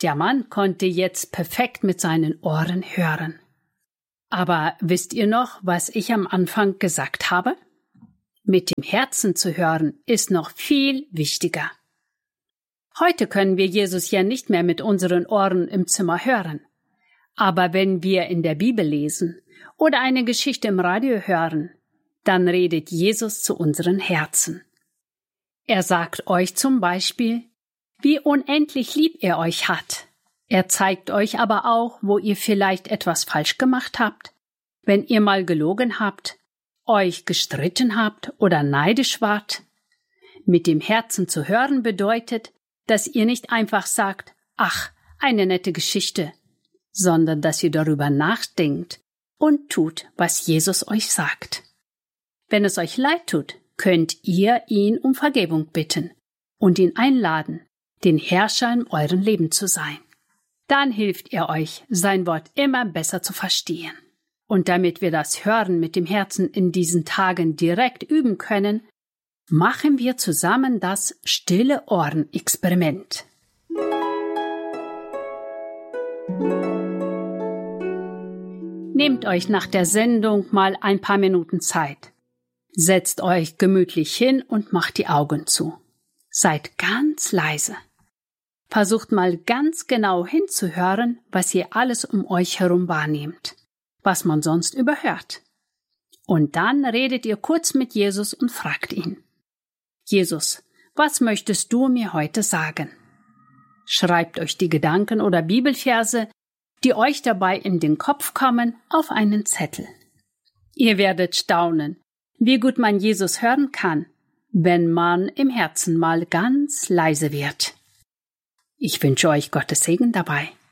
Der Mann konnte jetzt perfekt mit seinen Ohren hören. Aber wisst ihr noch, was ich am Anfang gesagt habe? Mit dem Herzen zu hören ist noch viel wichtiger. Heute können wir Jesus ja nicht mehr mit unseren Ohren im Zimmer hören. Aber wenn wir in der Bibel lesen oder eine Geschichte im Radio hören, dann redet Jesus zu unseren Herzen. Er sagt euch zum Beispiel, wie unendlich lieb er euch hat. Er zeigt euch aber auch, wo ihr vielleicht etwas falsch gemacht habt, wenn ihr mal gelogen habt, euch gestritten habt oder neidisch wart. Mit dem Herzen zu hören bedeutet, dass ihr nicht einfach sagt, ach, eine nette Geschichte, sondern dass ihr darüber nachdenkt und tut, was Jesus euch sagt. Wenn es euch leid tut, könnt ihr ihn um Vergebung bitten und ihn einladen, den Herrscher in eurem Leben zu sein. Dann hilft er euch, sein Wort immer besser zu verstehen. Und damit wir das Hören mit dem Herzen in diesen Tagen direkt üben können, machen wir zusammen das Stille Ohren-Experiment. Nehmt euch nach der Sendung mal ein paar Minuten Zeit. Setzt euch gemütlich hin und macht die Augen zu. Seid ganz leise. Versucht mal ganz genau hinzuhören, was ihr alles um euch herum wahrnehmt, was man sonst überhört. Und dann redet ihr kurz mit Jesus und fragt ihn: Jesus, was möchtest du mir heute sagen? Schreibt euch die Gedanken oder Bibelverse, die euch dabei in den Kopf kommen, auf einen Zettel. Ihr werdet staunen, wie gut man Jesus hören kann, wenn man im Herzen mal ganz leise wird. Ich wünsche euch Gottes Segen dabei.